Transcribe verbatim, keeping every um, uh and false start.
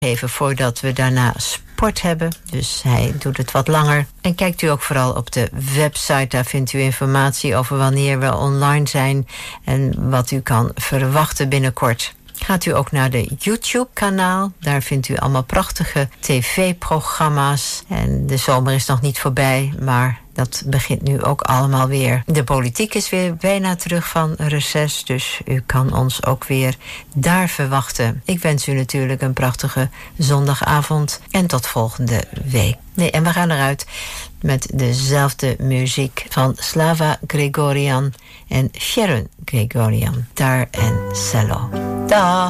Even voordat we daarna sport hebben. Dus hij doet het wat langer. En kijkt u ook vooral op de website. Daar vindt u informatie over wanneer we online zijn en wat u kan verwachten binnenkort. Gaat u ook naar de YouTube-kanaal. Daar vindt u allemaal prachtige tv-programma's. En de zomer is nog niet voorbij, maar dat begint nu ook allemaal weer. De politiek is weer bijna terug van reces, dus u kan ons ook weer daar verwachten. Ik wens u natuurlijk een prachtige zondagavond en tot volgende week. Nee, en we gaan eruit met dezelfde muziek van Slava Grigorian en Sharon Grigorian. Dar en Cello. Dag!